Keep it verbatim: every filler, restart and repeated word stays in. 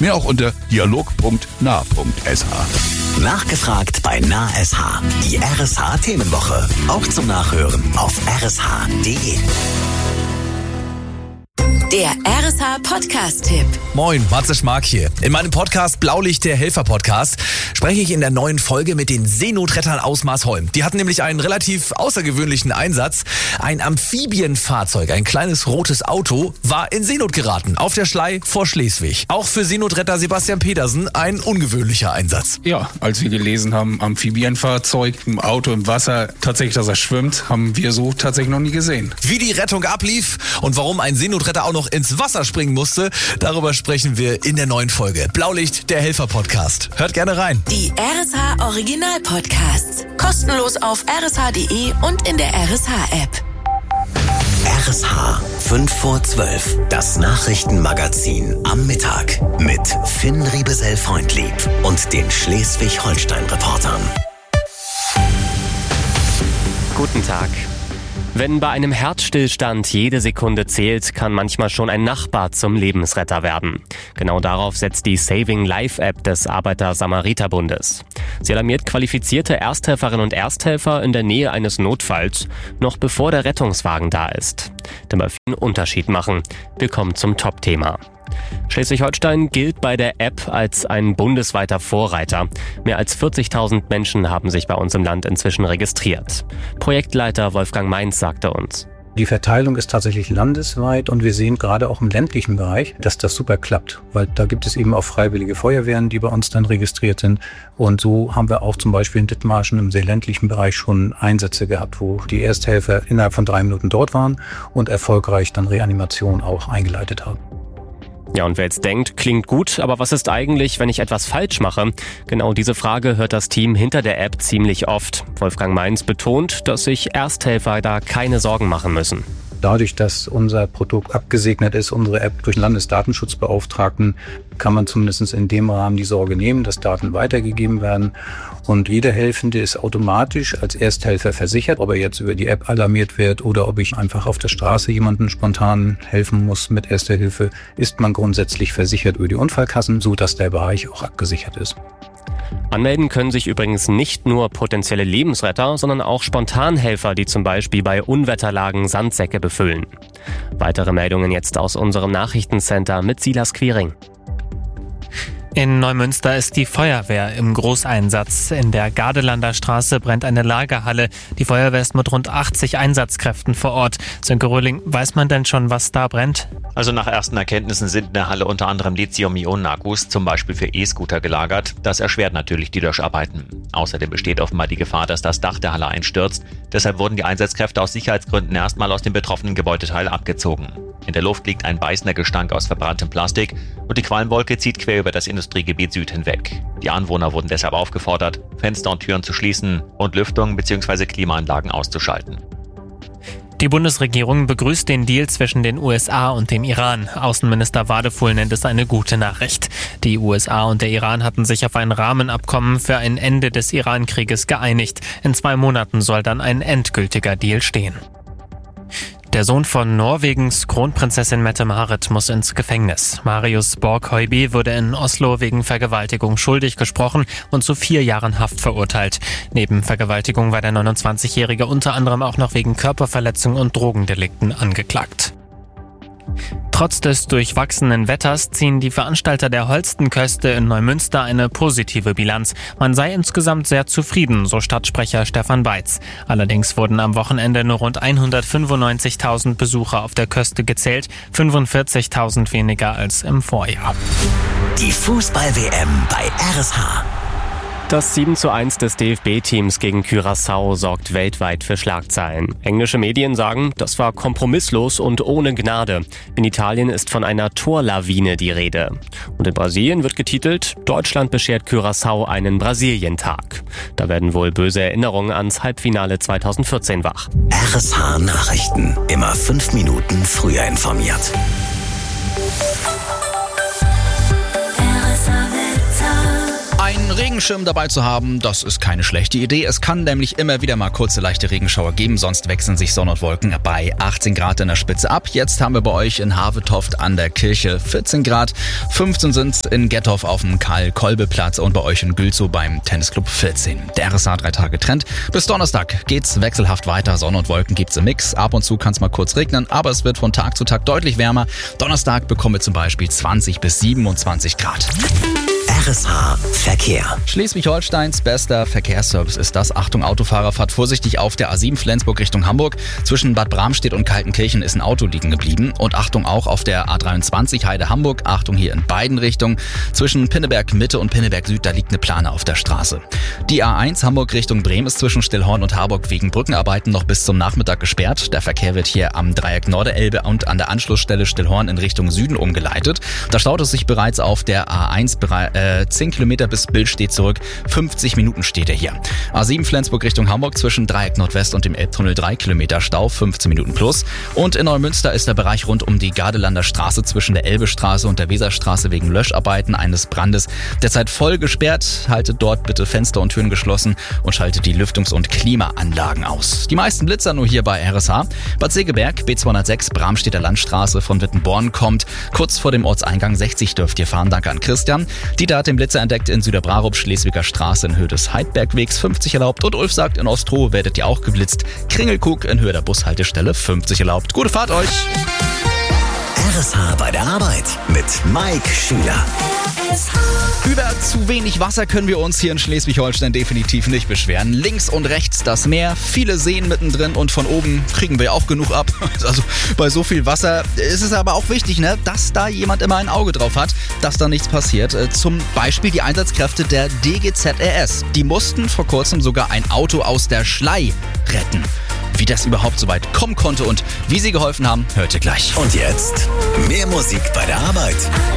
Mehr auch unter dialog punkt nah punkt s h. Nachgefragt bei NahSH. Die R S H-Themenwoche. Auch zum Nachhören auf r s h punkt d e. Der R S H-Podcast-Tipp. Moin, Matze Schmark hier. In meinem Podcast Blaulicht, der Helfer-Podcast, spreche ich in der neuen Folge mit den Seenotrettern aus Marsholm. Die hatten nämlich einen relativ außergewöhnlichen Einsatz. Ein Amphibienfahrzeug, ein kleines rotes Auto, war in Seenot geraten, auf der Schlei vor Schleswig. Auch für Seenotretter Sebastian Petersen ein ungewöhnlicher Einsatz. Ja, als wir gelesen haben, Amphibienfahrzeug, ein Auto im Wasser, tatsächlich, dass er schwimmt, haben wir so tatsächlich noch nie gesehen. Wie die Rettung ablief und warum ein Seenotretter auch noch ins Wasser springen musste, darüber sprechen wir in der neuen Folge. Blaulicht, der Helfer-Podcast. Hört gerne rein. Die R S H-Original-Podcasts. Kostenlos auf r s h punkt d e und in der R S H-App. R S H fünf vor zwölf. Das Nachrichtenmagazin am Mittag mit Finn Riebesell-Freundlieb und den Schleswig-Holstein-Reportern. Guten Tag. Wenn bei einem Herzstillstand jede Sekunde zählt, kann manchmal schon ein Nachbar zum Lebensretter werden. Genau darauf setzt die Saving Life App des Arbeiter-Samariter-Bundes. Sie alarmiert qualifizierte Ersthelferinnen und Ersthelfer in der Nähe eines Notfalls, noch bevor der Rettungswagen da ist. Denn bei vielen Unterschied machen. Willkommen zum Top-Thema. Schleswig-Holstein gilt bei der App als ein bundesweiter Vorreiter. Mehr als vierzigtausend Menschen haben sich bei uns im Land inzwischen registriert. Projektleiter Wolfgang Mainz sagte uns: Die Verteilung ist tatsächlich landesweit und wir sehen gerade auch im ländlichen Bereich, dass das super klappt, weil da gibt es eben auch freiwillige Feuerwehren, die bei uns dann registriert sind. Und so haben wir auch zum Beispiel in Dithmarschen im sehr ländlichen Bereich schon Einsätze gehabt, wo die Ersthelfer innerhalb von drei Minuten dort waren und erfolgreich dann Reanimation auch eingeleitet haben. Ja, und wer jetzt denkt, klingt gut, aber was ist eigentlich, wenn ich etwas falsch mache? Genau diese Frage hört das Team hinter der App ziemlich oft. Wolfgang Mainz betont, dass sich Ersthelfer da keine Sorgen machen müssen. Dadurch, dass unser Produkt abgesegnet ist, unsere App durch den Landesdatenschutzbeauftragten, kann man zumindest in dem Rahmen die Sorge nehmen, dass Daten weitergegeben werden. Und jeder Helfende ist automatisch als Ersthelfer versichert, ob er jetzt über die App alarmiert wird oder ob ich einfach auf der Straße jemandem spontan helfen muss mit Erster Hilfe, ist man grundsätzlich versichert über die Unfallkassen, sodass der Bereich auch abgesichert ist. Anmelden können sich übrigens nicht nur potenzielle Lebensretter, sondern auch Spontanhelfer, die zum Beispiel bei Unwetterlagen Sandsäcke befüllen. Weitere Meldungen jetzt aus unserem Nachrichtencenter mit Silas Quiring. In Neumünster ist die Feuerwehr im Großeinsatz. In der Gardelander Straße brennt eine Lagerhalle. Die Feuerwehr ist mit rund achtzig Einsatzkräften vor Ort. Sönke Röhling, weiß man denn schon, was da brennt? Also nach ersten Erkenntnissen sind in der Halle unter anderem Lithium-Ionen-Akkus, zum Beispiel für E-Scooter, gelagert. Das erschwert natürlich die Löscharbeiten. Außerdem besteht offenbar die Gefahr, dass das Dach der Halle einstürzt. Deshalb wurden die Einsatzkräfte aus Sicherheitsgründen erstmal aus dem betroffenen Gebäudeteil abgezogen. In der Luft liegt ein beißender Gestank aus verbranntem Plastik und die Qualmwolke zieht quer über das Industriegebiet Süd hinweg. Die Anwohner wurden deshalb aufgefordert, Fenster und Türen zu schließen und Lüftung bzw. Klimaanlagen auszuschalten. Die Bundesregierung begrüßt den Deal zwischen den U S A und dem Iran. Außenminister Wadefuhl nennt es eine gute Nachricht. Die U S A und der Iran hatten sich auf ein Rahmenabkommen für ein Ende des Iran-Krieges geeinigt. In zwei Monaten soll dann ein endgültiger Deal stehen. Der Sohn von Norwegens Kronprinzessin Mette-Marit muss ins Gefängnis. Marius Borg-Høiby wurde in Oslo wegen Vergewaltigung schuldig gesprochen und zu vier Jahren Haft verurteilt. Neben Vergewaltigung war der neunundzwanzigjährige unter anderem auch noch wegen Körperverletzung und Drogendelikten angeklagt. Trotz des durchwachsenen Wetters ziehen die Veranstalter der Holstenköste in Neumünster eine positive Bilanz. Man sei insgesamt sehr zufrieden, so Stadtsprecher Stefan Beitz. Allerdings wurden am Wochenende nur rund hundertfünfundneunzigtausend Besucher auf der Köste gezählt, fünfundvierzigtausend weniger als im Vorjahr. Die Fußball-W M bei R S H. Das sieben zu eins des D F B-Teams gegen Curaçao sorgt weltweit für Schlagzeilen. Englische Medien sagen, das war kompromisslos und ohne Gnade. In Italien ist von einer Torlawine die Rede. Und in Brasilien wird getitelt, Deutschland beschert Curaçao einen Brasilientag. Da werden wohl böse Erinnerungen ans Halbfinale zweitausendvierzehn wach. R S H Nachrichten. Immer fünf Minuten früher informiert. Ein Regen Regenschirm dabei zu haben, das ist keine schlechte Idee. Es kann nämlich immer wieder mal kurze leichte Regenschauer geben, sonst wechseln sich Sonne und Wolken bei achtzehn Grad in der Spitze ab. Jetzt haben wir bei euch in Havetoft an der Kirche vierzehn Grad, fünfzehn sind es in Gettorf auf dem Karl-Kolbe-Platz und bei euch in Gülzow beim Tennisclub vierzehn. Der R S A drei Tage Trend. Bis Donnerstag geht's wechselhaft weiter. Sonne und Wolken gibt's im Mix. Ab und zu kann es mal kurz regnen, aber es wird von Tag zu Tag deutlich wärmer. Donnerstag bekommen wir zum Beispiel zwanzig bis siebenundzwanzig Grad. R S H Verkehr. Schleswig-Holsteins bester Verkehrsservice ist das. Achtung Autofahrer, fahrt vorsichtig auf der A sieben Flensburg Richtung Hamburg. Zwischen Bad Bramstedt und Kaltenkirchen ist ein Auto liegen geblieben. Und Achtung auch auf der A dreiundzwanzig Heide Hamburg. Achtung hier in beiden Richtungen. Zwischen Pinneberg Mitte und Pinneberg Süd, da liegt eine Plane auf der Straße. Die A eins Hamburg Richtung Bremen ist zwischen Stillhorn und Harburg wegen Brückenarbeiten noch bis zum Nachmittag gesperrt. Der Verkehr wird hier am Dreieck Norderelbe und an der Anschlussstelle Stillhorn in Richtung Süden umgeleitet. Da staut es sich bereits auf der A eins äh, zehn Kilometer bis Bild steht zurück. fünfzig Minuten steht er hier. A sieben Flensburg Richtung Hamburg zwischen Dreieck Nordwest und dem Elbtunnel drei Kilometer Stau, fünfzehn Minuten plus. Und in Neumünster ist der Bereich rund um die Gardelander Straße zwischen der Elbestraße und der Weserstraße wegen Löscharbeiten eines Brandes derzeit voll gesperrt. Haltet dort bitte Fenster und Türen geschlossen und schaltet die Lüftungs- und Klimaanlagen aus. Die meisten Blitzer nur hier bei R S H. Bad Segeberg, B zweihundertsechs, Bramstedter Landstraße von Wittenborn kommt. Kurz vor dem Ortseingang sechzig dürft ihr fahren. Danke an Christian. Dieter hat den Blitzer entdeckt in Süderbrarup, Schleswiger Straße in Höhe des Heidbergwegs, fünfzig erlaubt. Und Ulf sagt, in Ostroh werdet ihr auch geblitzt. Kringelkrug in Höhe der Bushaltestelle, fünfzig erlaubt. Gute Fahrt euch! R S H bei der Arbeit mit Mike Schüler. Über zu wenig Wasser können wir uns hier in Schleswig-Holstein definitiv nicht beschweren. Links und rechts das Meer, viele Seen mittendrin und von oben kriegen wir auch genug ab. Also bei so viel Wasser ist es aber auch wichtig, ne, dass da jemand immer ein Auge drauf hat, dass da nichts passiert. Zum Beispiel die Einsatzkräfte der D G Z R S. Die mussten vor kurzem sogar ein Auto aus der Schlei retten. Wie das überhaupt so weit kommen konnte und wie sie geholfen haben, hört ihr gleich. Und jetzt mehr Musik bei der Arbeit.